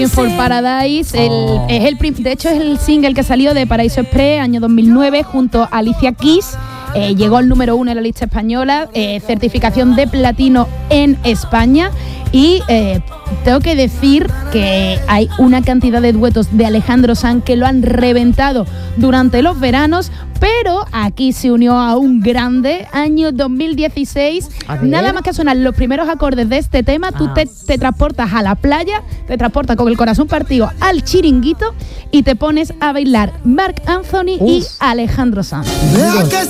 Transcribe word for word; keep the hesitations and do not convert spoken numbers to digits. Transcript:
For Paradise, el, Oh. es el, prim- de hecho es el single que salió de Paraíso Express año dos mil nueve junto a Alicia Keys. Eh, llegó al número uno en la lista española, eh, certificación de platino en España y eh, tengo que decir que hay una cantidad de duetos de Alejandro Sanz que lo han reventado durante los veranos, pero aquí se unió a un grande, año dos mil dieciséis, A ver. nada más que sonar los primeros acordes de este tema, tú Ah. te, te transportas a la playa, te transportas con el corazón partido al chiringuito y te pones a bailar Marc Anthony y Uf. Alejandro Sanz. Deja que